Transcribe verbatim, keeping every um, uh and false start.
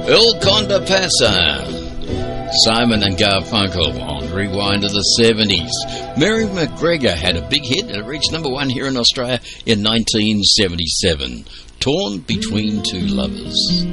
El Conde Pasa. Simon and Garfunkel on Rewind of the seventies. Mary McGregor had a big hit and it reached number one here in Australia in nineteen seventy-seven. Torn Between Two Lovers.